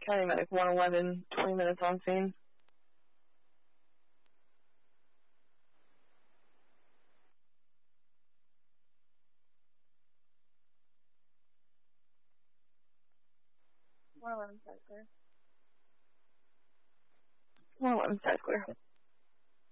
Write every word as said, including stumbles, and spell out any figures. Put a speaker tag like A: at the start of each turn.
A: County Medic one eleven, twenty minutes on scene. one eleven, side clear. one eleven, side clear.